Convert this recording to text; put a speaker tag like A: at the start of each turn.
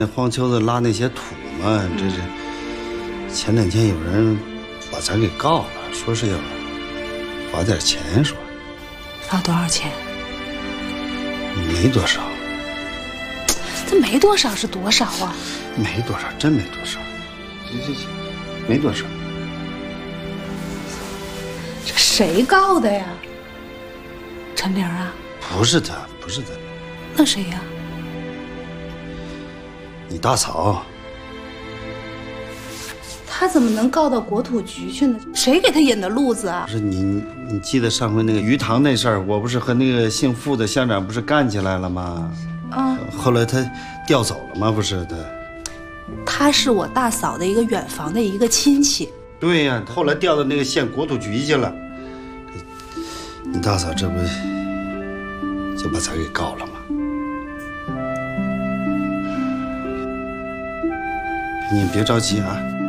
A: 那荒丘子拉那些土嘛，这是前2天有人把咱给告了，说是要罚点钱，说
B: 罚多少钱？
A: 没多少。
B: 这没多少是多少啊？
A: 没多少，真没多少，这没多少。
B: 这谁告的呀？陈玲啊？
A: 不是他，不是他。
B: 那谁呀？
A: 你大嫂。
B: 他怎么能告到国土局去呢？谁给他引的路子啊？
A: 不是你记得上回那个鱼塘那事儿，我不是和那个姓傅的乡长不是干起来了吗？
B: 啊，
A: 后来他调走了吗？不是的。
B: 他是我大嫂的一个远房的一个亲戚。
A: 对呀，后来调到那个县国土局去了。你大嫂这不就把咱给告了吗？你别着急啊。